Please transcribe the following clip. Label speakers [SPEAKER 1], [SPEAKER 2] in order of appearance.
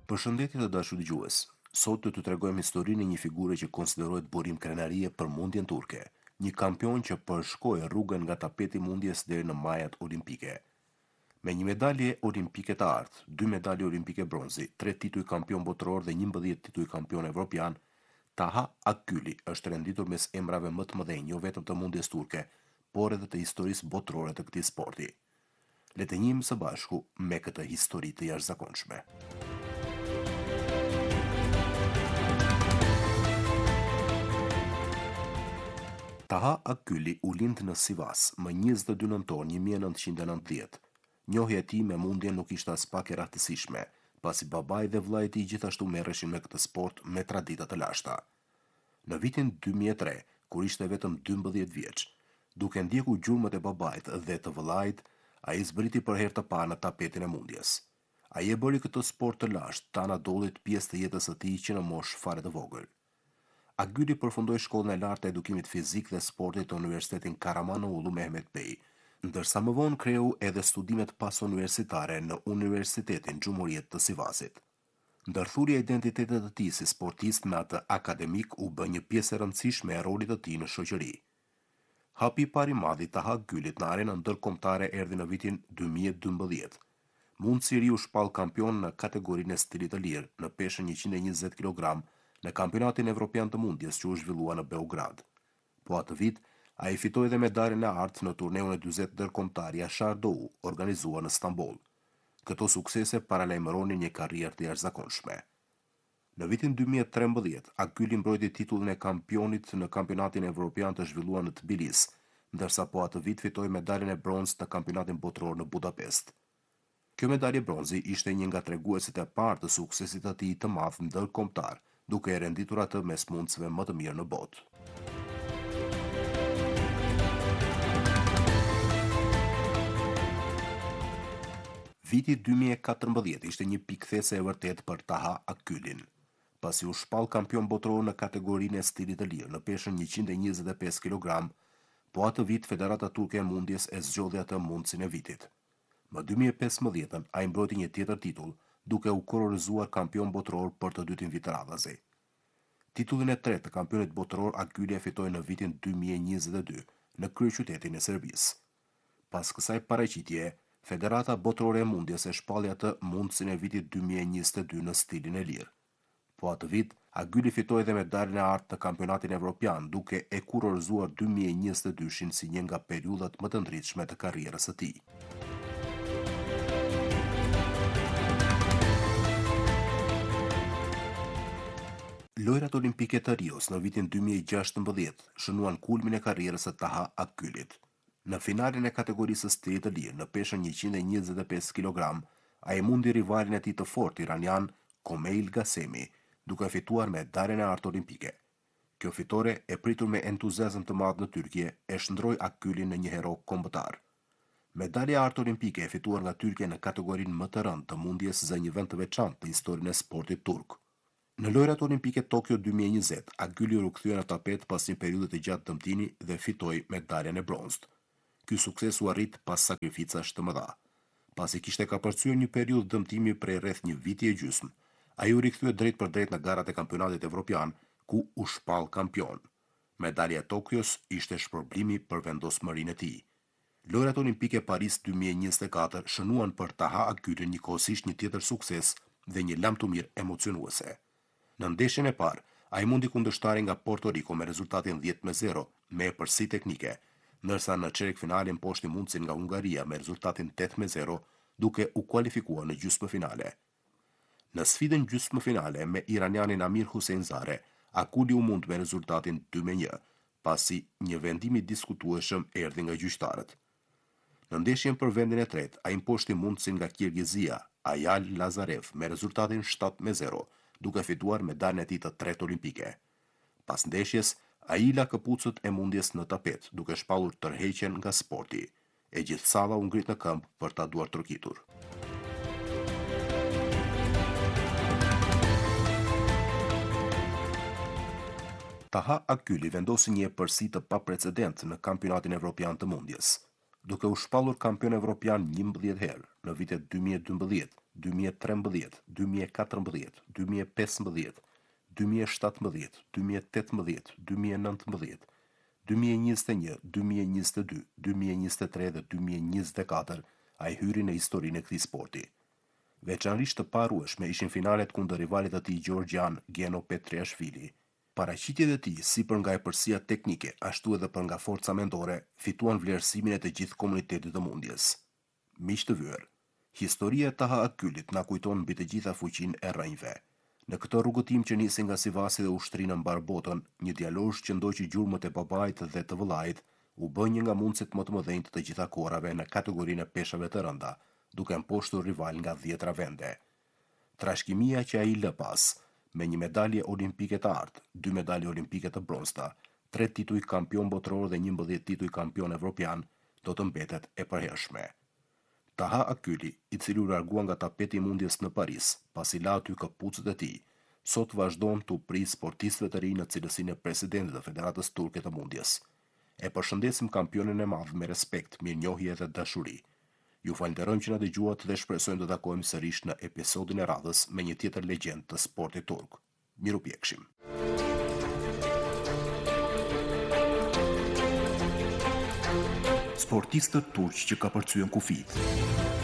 [SPEAKER 1] Përshëndetje të dashur dëgjues. Sot do t'ju tregojmë historinë e një figure që konsiderohet burim krenarie për mundjen turke, një kampion që përshkoi rrugën nga tapeti i mundjes deri në majat olimpike. Me një medalje olimpike të artë, 2 medalje olimpike bronzi, 3 tituj kampion botëror dhe 11 tituj kampion evropian, Taha Akgüli është renditur mes emrave më të mëdhenj jo vetëm të mundjes turke, por edhe të historisë botërore të këtij sporti. Le të njohim së bashku me këtë histori të jashtëzakonshme. Taha Akgüli u lind në Sivas më 22 nëntor 1990. Njohja e tij me mundjen nuk ishte as pak e rahtësishme, pasi babai dhe vllai i tij gjithashtu merreshin me këtë sport me tradita të lashta. Në vitin 2003, kur ishte vetëm 12 vjeç, duke ndjekur gjurmët e babait dhe të vëllait, ai zbriti për herë të parë në tapetin e mundjes. Ai e bëri këtë sport të lashtë tana dollit pjesë të jetës së tij që në moshë fare të vogël. Akgüli përfundoi shkollën e lartë të edukimit fizik dhe sportit të Universitetin Karamanoglu Mehmet Bey, ndërsa më vonë kreu edhe studimet pasuniversitare në Universitetin Xhumhuriyet të Sivasit. Ndërthurja e identitetit të tij si sportist me atë akademik u bë një pjesë e rëndësishme e rolit të tij në shoqëri. Hapi i parë i madh i Taha Akgülit në arenën ndërkombëtare erdhi në vitin 2012. Mundësiri u shpall kampion në kategorinë e stilit të lirë në peshën 120 kg në kampionatin evropian të mundjes që u zhvillua në Beograd. Po atë vit, ai fitoi edhe medaljen e artë në turneun e 40 ndërkombëtar Yashar Dou, organizuar në Stamboll. Këto suksese paralajmëronin një karrierë të jashtëzakonshme. Në vitin 2013, Akgüli mbrojti titullin e kampionit në kampionatin evropian të zhvilluar në Tbilis, ndërsa po atë vit fitoi medaljen e bronzë në kampionatin botror në Budapest. Kjo medalje bronzi ishte një nga treguesit e parë të suksesit të tij të madh ndërkombëtar, duke e renditur atë mes mundësve më të mirë në botë. Viti 2014 ishte një pikthese e vërtet për Taha Akgülin. Pasi u shpall kampion botëror në kategorinë e stilit të lirë në peshën 125 kg, po atë vit Federata Turke e Mundjes e zgjodhi atë mundësin e vitit. Më 2015 ai mbrojti një tjetër titull, duke u kurorizuar kampion botëror për të dytin vit radhazi. Titullin e tretë të kampionit botëror Akgüli e fitoi në vitin 2022 në kryeqytetin e Serbisë. Pas kësaj paraqitjeje, Federata Botërore e Mundjes e shpalli atë mundësin e vitit 2022 në stilin e lirë. Po atë vit, Akgüli fitoi edhe medaljen e artë në kampionatin evropian, duke e kurorizuar 2022-shin si një nga periudhat më të ndritshme të karrierës së tij. Lojrat olimpike të Rios në vitin 2016 shënuan kulmin e karrierës së Taha Akgülit. Në finalen e kategorisë së stilit të lirë në peshën 125 kg, ai mundi rivalin e tij të fortë iranian Komeil Gasemi, duke fituar medaljen e artë olimpike. Kjo fitore, e pritur me entuziazëm të madh në Tyrkje, e shndroi Akgülin në një hero kombëtar. Medalja e artë olimpike e fituar nga Tyrkja në kategorinë më të rëndë të mundjes zë një vend të veçantë të historinë e sportit turk. Në lojrat olimpike Tokyo 2020, Akgüli u rikthye në tapet pas një periudhe të gjatë dëmtimi dhe fitoi medaljen e bronzët. Ky sukses u arrit pas sakrificash të mëdha. Pasi kishte kapërcyer një periudhë dëmtimi prej rreth një viti e gjysmë, ai u rikthye drejt për drejt në garat e kampionatit evropian, ku u shpall kampion. Medalja e Tokios ishte shpërblimi për vendosmërinë e tij. Lojrat olimpike Paris 2024 shënuan për Taha Akgülin njëkohësisht një tjetër sukses dhe një lamtumir emocionuese. Në ndeshjen e parë, ai mundi kundërshtarin nga Porto Rico me rezultatin 10-0 me epërsi teknike, ndërsa në çerek finalen mposhti mundësin nga Hungaria me rezultatin 8-0, duke u kualifikuar në gjysmëfinale. Në sfidën gjysmëfinale me iranianin Amir Hussein-Zare, Akgüli u mund me rezultatin 2-1, pasi një vendim i diskutueshëm erdhi nga gjyqtarët. Në ndeshjen për vendin e tretë, ai mposhti mundësin nga Kirgizia, Ayal Lazarev me rezultatin 7-0, duke fituar medaljen e tij të tretë olimpike. Pas ndeshjes, ai la këpucët e mundjes në tapet, duke shpallur tërheqjen nga sporti. E gjithë salla u ngrit në këmbë për ta duar trokitur. Taha Akgüli vendosi një epërsi të paprecedent në kampionatin evropian të mundjes. Duke u shpallur kampion evropian 11 herë në vitet 2012, 2013, 2014, 2015, 2017, 2018, 2019, 2021, 2022, 2023 dhe 2024 ai hyri në historinë e këtij sporti. Veçanërisht të parueshme ishin finalet kundër rivalit të tij Georgian Geno Petriashvili. Paraqitjet e tij, si për nga epërsia teknike, ashtu edhe për nga forca mendore, fituan vlerësimin e të gjithë komunitetit të mundjes. Miq të vyer, historia e Taha Akylit na kujton mbi të gjitha fuqinë e rrënjve. Në këtë rrugëtim që nisi nga Sivasi dhe ushtri në mbar botën, një djalosh që ndoqi gjurmët e babait dhe të vëllait, u bë një nga mundësit më të mëdhenj të gjitha kohërave në kategorinë e peshave të rënda, duke mposhtur rival nga 10 vende. Trashëgimia që ai lë pas, me një medalje olimpike të artë, 2 medalje olimpike të bronzta, 3 tituj kampion botror dhe 11 tituj kampion evropian, do të mbetet e përhershme. Taha Akyli, i cili u largua nga tapeti i mundjes në Paris, pasi la aty këpucët e tij, sot vazhdon të pris sportistëve të rinj në cilësinë e presidentit të Federatës Turke të Mundjes. E përshëndesim kampionin e madh me respekt, mirënjohje dhe dashuri. Ju falenderojmë që na dëgjuat dhe shpresojmë të takohemi sërish në episodin e radhës me një tjetër legjend të sportit turk. Mirupjekshim. Sportistët turq që ka përcyen kufit.